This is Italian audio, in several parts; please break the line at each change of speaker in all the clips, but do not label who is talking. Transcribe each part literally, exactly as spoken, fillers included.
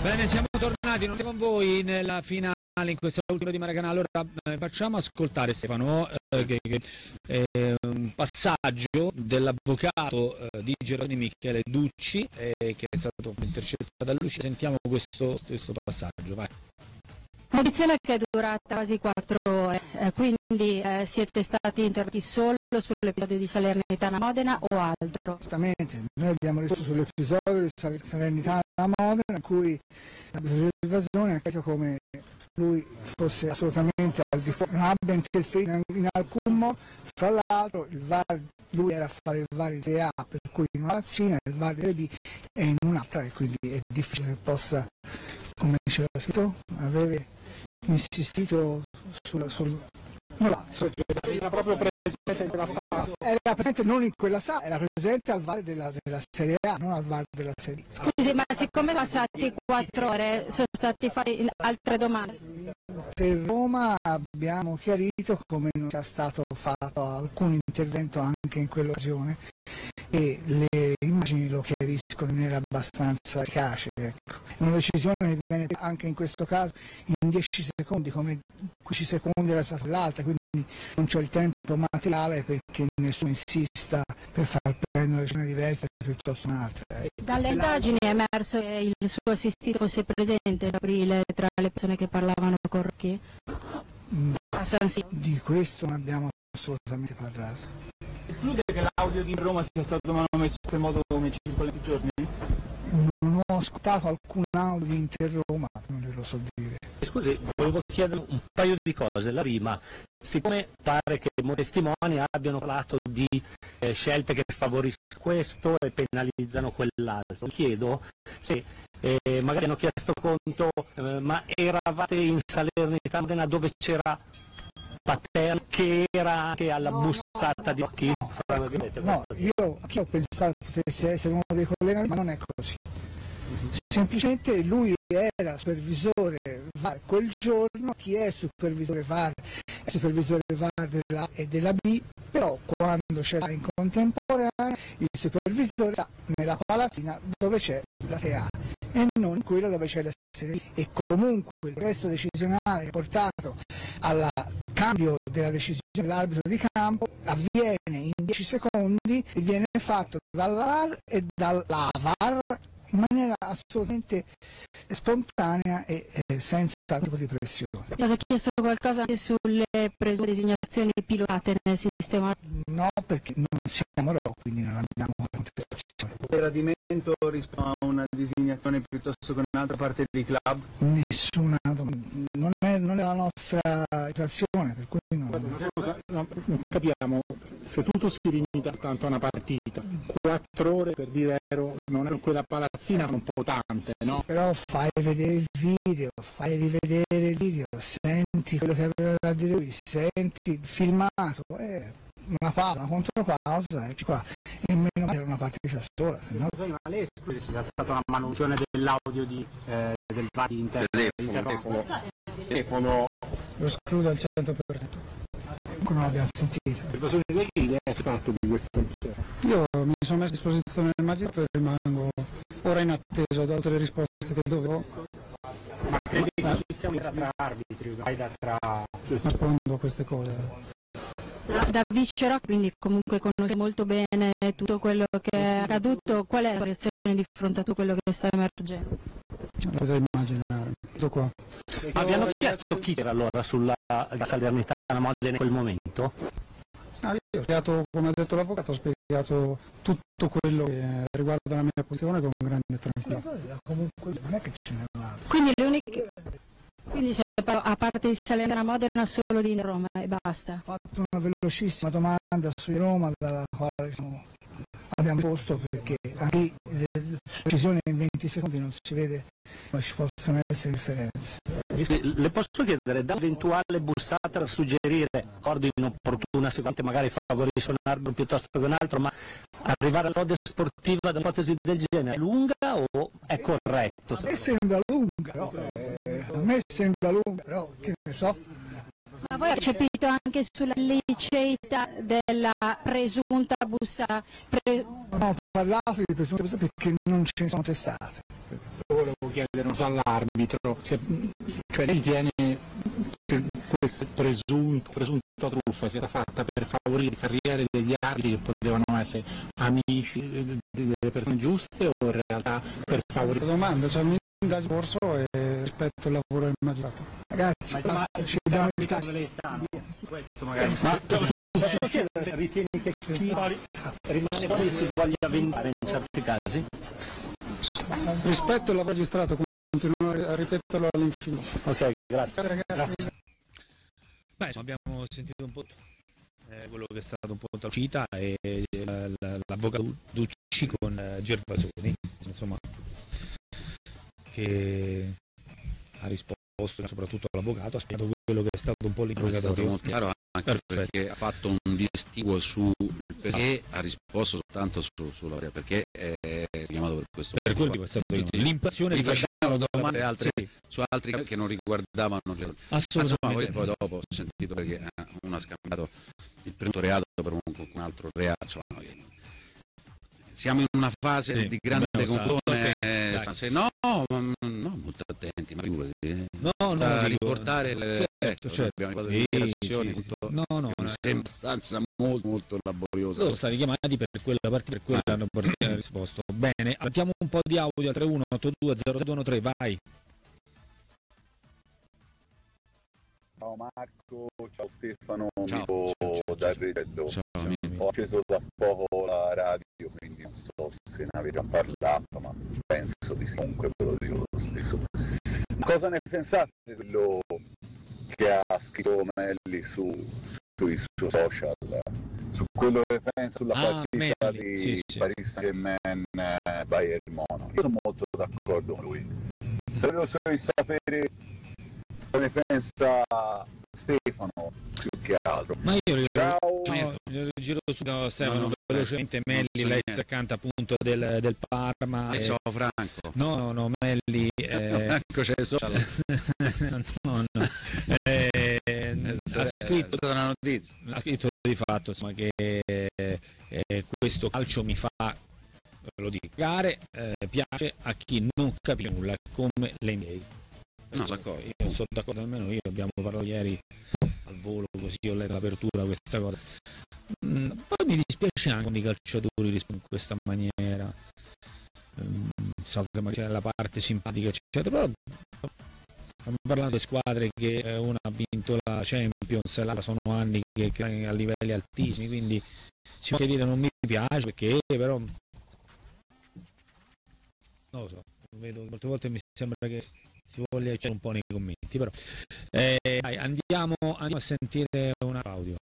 Bene, siamo tornati non con voi nella finale in questa ultima di Maracanã. Allora eh, facciamo ascoltare Stefano eh, che, che, eh, un passaggio dell'avvocato eh, di Geroni Michele Ducci eh, che è stato intercettato da Lucia. Sentiamo questo, questo passaggio, vai.
Un'audizione che è durata quasi quattro ore, eh, quindi eh, siete stati interrotti solo sull'episodio di Salernitana Modena o altro?
Esattamente, noi abbiamo risposto sull'episodio di Salernitana Modena in cui la legislazione ha capito come lui fosse assolutamente al di fuori, non abbia interferito in, in alcun modo. Fra l'altro il V A R, lui era a fare il V A R in Serie A, per cui in una lazzina, il V A R in Serie B è in un'altra, e quindi è difficile che possa, come diceva scritto, avere insistito sul, sul no, sul,
era proprio presente in quella sala,
era presente non in quella sala, era presente al V A R della, della Serie A, non al V A R della Serie B.
Scusi, ma siccome passati quattro ore sono stati fatte altre domande?
Per Roma abbiamo chiarito come non sia stato fatto alcun intervento anche in quell'occasione e le immagini lo chiariscono in maniera abbastanza efficace. Ecco. È una decisione che viene anche in questo caso in dieci secondi, come quindici secondi era stata l'altra, quindi non c'è il tempo materiale perché nessuno insista per far prendere una decisione diversa piuttosto un'altra.
Dalle indagini è emerso che il suo assistito fosse presente in aprile tra le persone che parlavano con Rocchi a San Siro.
Di questo non abbiamo assolutamente parlato.
Esclude che l'audio di Roma sia stato manomesso in modo come circola in questi giorni?
Non ho ascoltato alcun audio di Inter-Roma, non glielo so dire.
Scusi, volevo chiedere un paio di cose. La prima, siccome pare che molti testimoni abbiano parlato di eh, scelte che favoriscono questo e penalizzano quell'altro, chiedo se eh, magari hanno chiesto conto, eh, ma eravate in Salernitana Modena dove c'era Paterno che era anche alla
no,
bussata
no,
di occhi?
No, no, no, io anch'io ho pensato potesse essere uno dei colleghi, ma non è così. Semplicemente lui era supervisore V A R quel giorno, chi è supervisore V A R è supervisore V A R della A e della B, però quando c'è la in contemporanea il supervisore sta nella palazzina dove c'è la Serie A e non in quella dove c'è la Serie B, e comunque il resto decisionale portato al cambio della decisione dell'arbitro di campo avviene in dieci secondi e viene fatto dalla V A R e dalla V A R in maniera assolutamente spontanea e eh, senza tipo di pressione.
Mi ha chiesto qualcosa anche sulle presunte designazioni pilotate nel sistema?
No, perché non siamo loro, quindi non abbiamo contestazione.
Gradimento rispetto a una designazione piuttosto che un'altra parte dei club?
Nessuna, non è, non è la nostra situazione, per cui non...
No, non capiamo, se tutto si limita tanto a una partita, quattro ore per dire ero, non ero in quella palazzina, sono un po' tante, no?
Però fai vedere il video, fai rivedere il video, senti quello che aveva da dire lui, senti il filmato, eh, una pausa, una contropausa, ecco qua, e meno male era una partita sola. No?
Ma lei esclude che ci sia stata una manutenzione dell'audio di, eh, del V A R di Inter?
Telefono, telefono.
Lo escludo al cento per cento. Non l'abbiamo sentito.
Che idea è fatto di questo?
Io mi sono messo a disposizione del magistrato e rimango ora in attesa da altre risposte che dovevo.
Ma credi che ci sia un'idea tra arbitri, tra...
Rispondo a queste cose.
Da Vice Rock, quindi comunque conosce molto bene tutto quello che è accaduto, qual è la reazione di fronte a tutto quello che sta emergendo?
Potete immaginare, tutto qua.
Ma vi hanno chiesto chi era allora sulla Salernitana Modena in quel momento?
Ah, io ho spiegato, come ha detto l'avvocato, ho spiegato tutto quello che riguarda la mia posizione con grande tranquillità.
Comunque non è che ce n'è un altro.
Quindi le uniche... Quindi se, a parte di Salernitana Modena solo di Roma e basta?
Ho fatto una velocissima domanda su Roma dalla quale siamo, abbiamo posto, perché anche le decisioni in venti secondi non si vede come ci possono essere differenze.
Le posso chiedere, da un'eventuale bussata per suggerire, accordo inopportuna, sicuramente magari favorisce un arbitro piuttosto che un altro, ma arrivare alla lode sportiva da un'ipotesi del genere è lunga o è corretto?
A me sembra lunga, però, eh, a me sembra lunga, però che ne so.
Ma voi avete capito anche sulla liceità della presunta bussa? Pre...
Non ho parlato di presunta bussa perché non ce ne sono testate. Lo volevo
chiedere una cosa all'arbitro, se, cioè lei tiene che questa presunta, presunta truffa sia fatta per favorire le carriere degli arbitri che potevano essere amici delle persone giuste o in realtà per favorire?
La domanda, c'è un'indagine in corso e rispetto al lavoro del magistrato.
Ragazzi,
Ma,
basta,
ma
ci dobbiamo
lei
evitare.
sa, questo magari. Ma posso chiedere se ritieni che chi rimane fuori si voglia vendare in certi casi?
Rispetto al lavoro registrato, continuo a ripeterlo all'infinito.
Ok, grazie.
Ragazzi.
Grazie.
Beh, insomma, abbiamo sentito un po' eh, quello che è stato un po' la uscita e eh, l'avvocato Ducci con eh, Gervasoni, insomma, che ha risposto soprattutto all'avvocato, ha spiegato quello che è stato un po' l'interrogatorio.
È stato molto chiaro anche
Perfetto.
perché ha fatto un distinguo sul perché ha risposto soltanto su, sulla perché è chiamato per questo.
Per quello che è stato l'impressione
di
di
facevano domande altre,
sì.
su altri che non riguardavano
assolutamente.
Insomma, poi dopo ho sentito perché uno ha scambiato il primo reato per un, un altro reato, insomma, siamo in una fase
sì,
di grande confusione,
okay,
no, no, molto attenti, ma figurati,
no, no,
da
dico,
riportare le
certo,
ecco,
certo.
abbiamo
Sì,
dichiarazioni,
sì,
tutto,
no, no,
mi
no,
sembra abbastanza molto molto laborioso.
loro stati chiamati per quella partita, per quella hanno risposto. Bene, mettiamo un po' di audio al tre uno otto due zero zero uno tre, vai.
Ciao Marco, ciao Stefano,
Ciao,
amico
ciao, ciao,
dal Rigello.
Ciao, amico.
Ho acceso da poco la radio, quindi non so se ne avete già parlato, ma penso di sì, comunque ve lo dico lo stesso. Cosa ne pensate di quello che ha scritto Melli su, sui suoi social, su quello che pensa sulla
Ah,
partita
Melli,
di
sì, sì.
Paris Saint-Germain eh, Bayern Monaco? Io sono molto d'accordo con lui. Sapevo solo di sapere cosa ne pensa Stefano più che altro.
Ma io ri-
Ciao.
no, io giro subito Stefano,
No, no,
velocemente.
eh,
Melli,
non so
lei
niente.
si accanto appunto del, del Parma.
E
eh,
so Franco.
no, no, no, Melli. Eh,
Franco c'è social.
no, no. Eh, ha scritto
È una notizia.
ha scritto di fatto insomma, che eh, questo calcio mi fa, lo dico, gare, eh, piace a chi non capisce nulla, come l'N B A.
No, d'accordo.
Io non sono d'accordo nemmeno io, abbiamo parlato ieri al volo, così ho letto l'apertura, questa cosa. Mm, poi mi dispiace anche quando i calciatori rispondono in questa maniera. Mm, so che magari c'è la parte simpatica, eccetera, però stiamo parlando di squadre che eh, una ha vinto la Champions e l'altra sono anni che, che a livelli altissimi, quindi si può dire non mi piace perché però non lo so, vedo molte volte mi sembra che si voglia eccettare un po' nei commenti, però eh, dai, andiamo, andiamo a sentire un audio.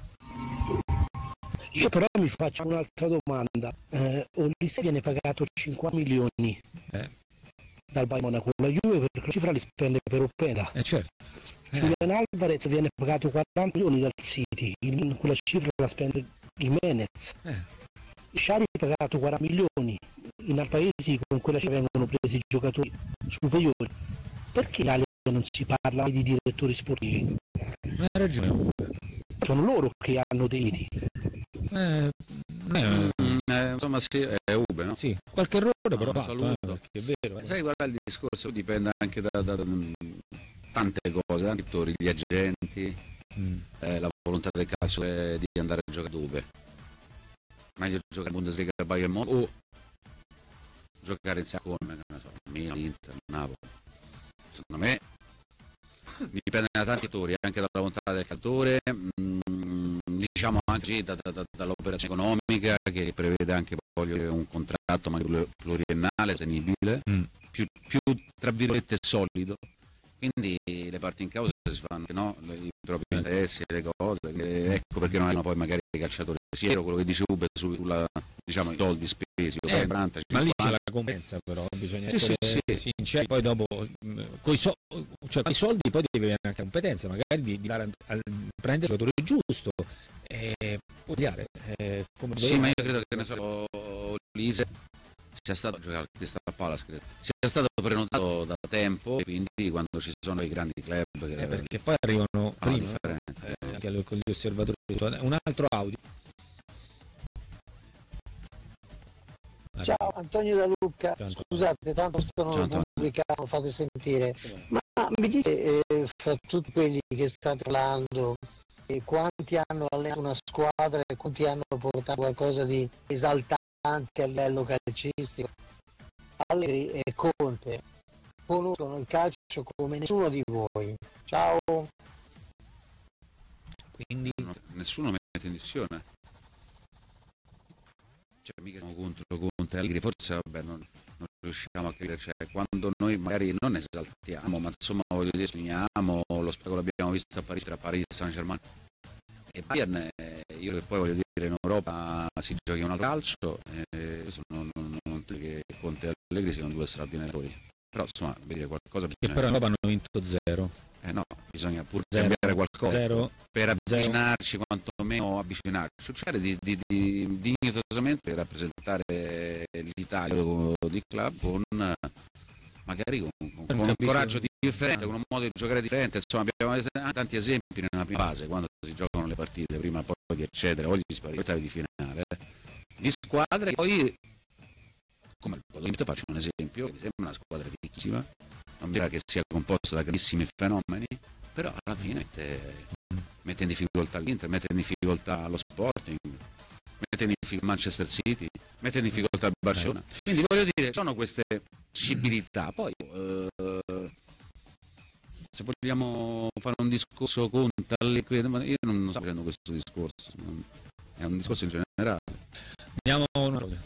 Io però mi faccio un'altra domanda. Eh, Olise viene pagato cinquanta milioni
Eh.
dal Bayern Monaco, la Juve per la cifra li spende per Openda.
Eh certo. Eh.
Julian Alvarez viene pagato quaranta milioni dal City, in quella cifra la spende Jimenez.
Eh.
Sciari pagato quaranta milioni, in altri paesi con quella cifra vengono presi giocatori superiori. Perché in Italia non si parla mai di direttori sportivi?
Hai ragione.
Sono loro che hanno dei liti.
Eh, eh,
Eh, insomma sì, è Ube, no?
sì, qualche errore però
No,
fatto,
saluto.
eh, perché è vero. eh.
Sai, guarda, il discorso dipende anche da, da, da tante cose, tanti fattori, gli agenti,
Mm.
eh, la volontà del calcio è di andare a giocare dove? Meglio giocare in Bundesliga al Bayern Monaco o giocare insieme con, che ne so, Milan, Inter, Napoli. Secondo me dipende da tanti fattori, anche dalla volontà del calciatore, mh, diciamo anche da, da, da, dall'operazione economica che prevede anche poi un contratto magari pluriennale, tenibile,
Mm.
più, più tra virgolette solido, quindi le parti in causa si fanno no, i propri interessi, le cose, che, ecco perché non hanno poi magari i calciatori. Sì, ero quello che dice Ube sulla, diciamo, i soldi spesi,
Eh,
quaranta,
ma lì c'è
cinquanta.
la competenza però, bisogna
Sì, sì,
essere
sì.
sinceri, poi dopo mh, coi so- cioè, coi soldi poi devi avere anche competenza, magari di, di dare al, prendere il giocatore giusto e può dire, eh, come
Sì, ma io credo che ne so, Olise sia stato giocato questa Palace, credo, sia stato prenotato da tempo, e quindi quando ci sono i grandi club che
eh, perché poi arrivano
fanno
prima
la
eh,
differenza.
anche al- con gli osservatori. Un altro audio.
Ciao, Antonio da Lucca.
Ciao, Antonio.
Scusate, tanto sto
Ciao,
non pubblicando, fate sentire. Ma mi dite, eh, fra tutti quelli che state parlando, eh, quanti hanno allenato una squadra e quanti hanno portato qualcosa di esaltante a livello calcistico? Allegri e Conte conoscono il calcio come nessuno di voi. Ciao.
Quindi
No, nessuno mette in discussione. Cioè, mica siamo contro Conte e Allegri, forse vabbè, non, non riusciamo a capire, cioè, quando noi magari non esaltiamo, ma insomma voglio dire, sogniamo, lo spettacolo l'abbiamo visto a Parigi, tra Parigi e Saint-Germain e Bayern, eh, io che poi voglio dire in Europa si giochi un altro calcio, eh, sono, non, non, che Conte e Allegri siano due straordinari allenatori, però insomma vedere qualcosa
che
bisogna,
però in Europa hanno vinto zero.
eh no, bisogna pur
Zero,
cambiare qualcosa
zero,
per avvicinarci, quantomeno avvicinarci, succede di, di, di dignitosamente rappresentare l'Italia di club con magari con, con, con un coraggio differente, con un modo di giocare differente, insomma abbiamo tanti esempi nella prima fase quando si giocano le partite, prima poi di eccedere o gli spareggiati di finale, di squadre che poi, come il Podolito, faccio un esempio, mi sembra una squadra ricchissima, non mi dirà che sia composta da grandissimi fenomeni, però alla fine mette, mette in difficoltà l'Inter, mette in difficoltà lo Sporting, mette in difficoltà Manchester City, mette in difficoltà il Barcellona. Quindi voglio dire, sono queste possibilità. Poi eh, se vogliamo fare un discorso contro Allegri, io non sto facendo questo discorso, è un discorso in generale.
Andiamo a una cosa.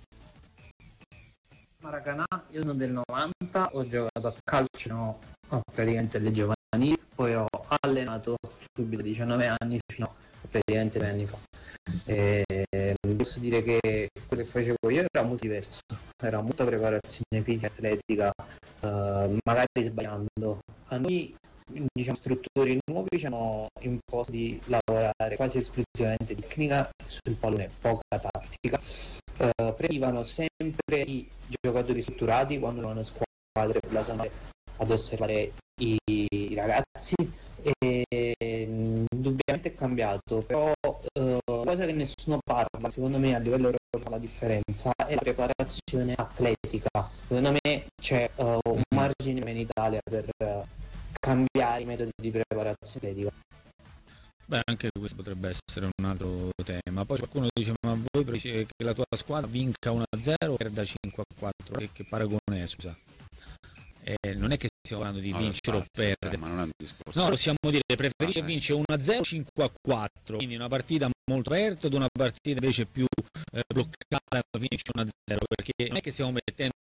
Maracanã, io sono del novanta, ho giocato a calcio no, no, praticamente alle giovanili, poi ho allenato subito diciannove anni fino a praticamente tre anni fa. E posso dire che quello che facevo io era molto diverso, era molta preparazione fisica, atletica, eh, magari sbagliando. A noi, diciamo, istruttori nuovi ci hanno imposto di lavorare quasi esclusivamente di tecnica sul pallone, poca tattica. Uh, preferivano sempre i giocatori strutturati quando erano squadre per la sanare ad osservare i, i ragazzi e indubbiamente è cambiato, però uh, cosa che nessuno parla, secondo me a livello europeo la differenza è la preparazione atletica. Secondo me c'è uh, un margine in Italia per uh, cambiare i metodi di preparazione atletica.
Beh, anche questo potrebbe essere un altro tema. Poi qualcuno dice, ma voi che la tua squadra vinca uno a zero o perda cinque a quattro? Che, che paragone è, scusa? Eh, non è che stiamo parlando di
no,
vincere o perdere.
Eh, ma non è un discorso.
No, possiamo dire, preferisce
ah,
vincere uno a zero o cinque a quattro. Quindi una partita molto aperta ad una partita invece più eh, bloccata, vince uno a zero. Perché non è che stiamo mettendo